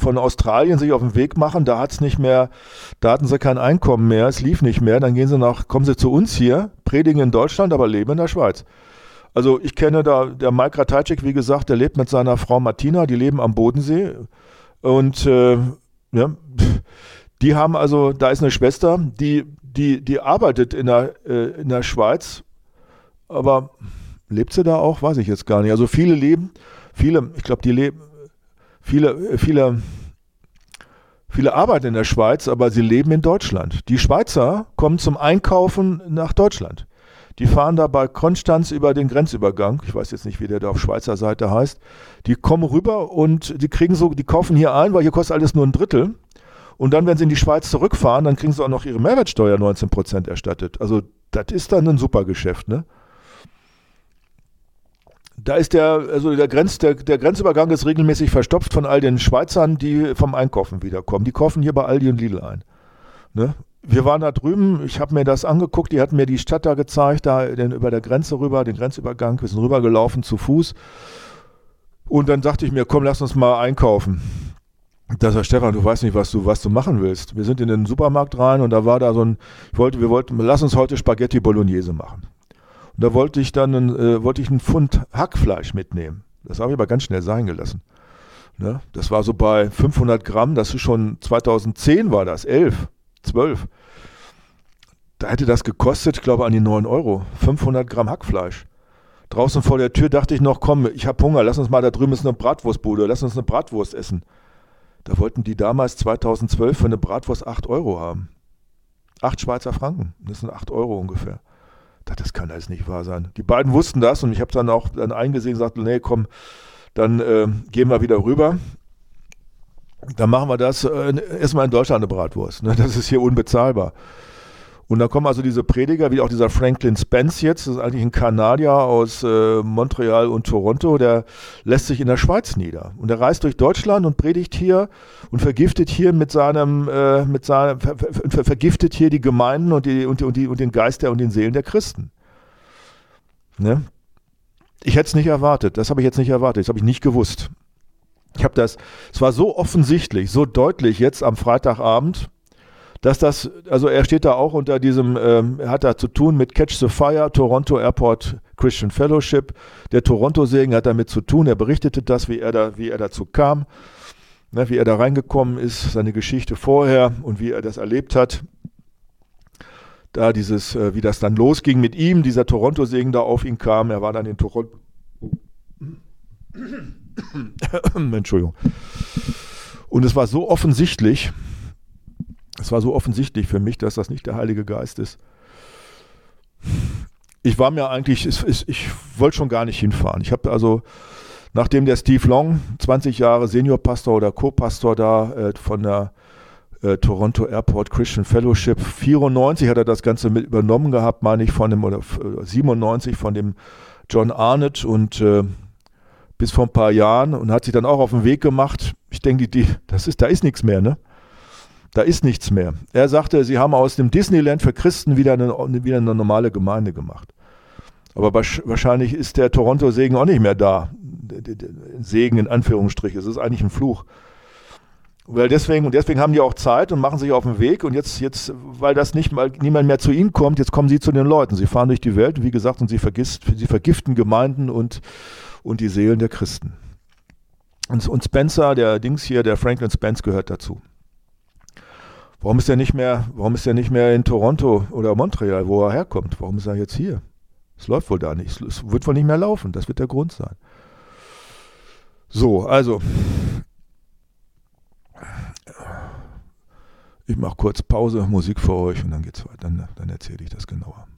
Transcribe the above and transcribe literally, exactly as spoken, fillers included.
von Australien sich auf den Weg machen, da hat's nicht mehr, da hatten sie kein Einkommen mehr, es lief nicht mehr, dann gehen sie nach, kommen sie zu uns hier, predigen in Deutschland, aber leben in der Schweiz. Also ich kenne da, der Mike Ratajczyk, wie gesagt, der lebt mit seiner Frau Martina, die leben am Bodensee und äh, ja, die haben also, da ist eine Schwester, die, die, die arbeitet in der, äh, in der Schweiz, aber lebt sie da auch? Weiß ich jetzt gar nicht. Also viele leben, viele, ich glaube, die leben, viele, viele, viele arbeiten in der Schweiz, aber sie leben in Deutschland. Die Schweizer kommen zum Einkaufen nach Deutschland. Die fahren da bei Konstanz über den Grenzübergang, ich weiß jetzt nicht, wie der da auf Schweizer Seite heißt, die kommen rüber und die kriegen so, die kaufen hier ein, weil hier kostet alles nur ein Drittel. Und dann, wenn sie in die Schweiz zurückfahren, dann kriegen sie auch noch ihre Mehrwertsteuer neunzehn Prozent erstattet. Also das ist dann ein super Geschäft, ne? Da ist der, also der, Grenz, der, der Grenzübergang ist regelmäßig verstopft von all den Schweizern, die vom Einkaufen wiederkommen. Die kaufen hier bei Aldi und Lidl ein. Ne? Wir waren da drüben, ich habe mir das angeguckt, die hatten mir die Stadt da gezeigt, da den, über der Grenze rüber, den Grenzübergang, wir sind rübergelaufen zu Fuß. Und dann dachte ich mir, komm, lass uns mal einkaufen. Da sagt Stefan, du weißt nicht, was du, was du machen willst. Wir sind in den Supermarkt rein und da war da so ein, ich wollte, wir wollten, lass uns heute Spaghetti Bolognese machen. Und da wollte ich dann einen, äh, wollte ich einen Pfund Hackfleisch mitnehmen. Das habe ich aber ganz schnell sein gelassen. Ne? Das war so bei fünfhundert Gramm, das ist schon zweitausendzehn war das, elf, zwölf. Da hätte das gekostet, ich glaube, an die neun Euro. fünfhundert Gramm Hackfleisch. Draußen vor der Tür dachte ich noch, komm, ich habe Hunger, lass uns mal, da drüben ist eine Bratwurstbude, lass uns eine Bratwurst essen. Da wollten die damals zweitausendzwölf für eine Bratwurst acht Euro haben. acht Schweizer Franken, das sind acht Euro ungefähr. Das kann alles nicht wahr sein. Die beiden wussten das und ich habe dann auch dann eingesehen und gesagt, nee, komm, dann äh, gehen wir wieder rüber. Dann machen wir das, äh, erstmal in Deutschland eine Bratwurst. Ne? Das ist hier unbezahlbar. Und dann kommen also diese Prediger, wie auch dieser Franklin Spence jetzt, das ist eigentlich ein Kanadier aus äh, Montreal und Toronto, der lässt sich in der Schweiz nieder. Und er reist durch Deutschland und predigt hier und vergiftet hier mit seinem, äh, mit seinem, ver, ver, vergiftet hier die Gemeinden und, die, und, die, und, die, und den Geist der und den Seelen der Christen. Ne? Ich hätte es nicht erwartet, das habe ich jetzt nicht erwartet, das habe ich nicht gewusst. Ich habe das, es war so offensichtlich, so deutlich jetzt am Freitagabend, dass das, also er steht da auch unter diesem, ähm, er hat da zu tun mit Catch the Fire, Toronto Airport Christian Fellowship. Der Toronto-Segen hat damit zu tun, er berichtete das, wie er, da, wie er dazu kam, ne, wie er da reingekommen ist, seine Geschichte vorher und wie er das erlebt hat. Da dieses, äh, wie das dann losging mit ihm, dieser Toronto-Segen da auf ihn kam, er war dann in Toronto. Entschuldigung. Und es war so offensichtlich, es war so offensichtlich für mich, dass das nicht der Heilige Geist ist. Ich war mir eigentlich, ich, ich wollte schon gar nicht hinfahren. Ich habe also, nachdem der Steve Long, zwanzig Jahre Seniorpastor oder Co-Pastor da äh, von der äh, Toronto Airport Christian Fellowship, vierundneunzig hat er das Ganze mit übernommen gehabt, meine ich, von dem, oder siebenundneunzig von dem John Arnott und äh, bis vor ein paar Jahren und hat sich dann auch auf den Weg gemacht. Ich denke, die, das ist, da ist nichts mehr, ne? Da ist nichts mehr. Er sagte, sie haben aus dem Disneyland für Christen wieder eine, wieder eine normale Gemeinde gemacht. Aber wahrscheinlich ist der Toronto-Segen auch nicht mehr da. Segen in Anführungsstrichen. Es ist eigentlich ein Fluch. Weil deswegen, und deswegen haben die auch Zeit und machen sich auf den Weg. Und jetzt, jetzt weil das nicht mal niemand mehr zu ihnen kommt, jetzt kommen sie zu den Leuten. Sie fahren durch die Welt, wie gesagt, und sie, vergisst, sie vergiften Gemeinden und, und die Seelen der Christen. Und, und Spencer, der Dings hier, der Franklin Spence gehört dazu. Warum ist er nicht mehr, warum ist er nicht mehr in Toronto oder Montreal, wo er herkommt? Warum ist er jetzt hier? Es läuft wohl da nicht. Es wird wohl nicht mehr laufen. Das wird der Grund sein. So, also. Ich mache kurz Pause, Musik für euch und dann geht's weiter. Dann, dann erzähle ich das genauer.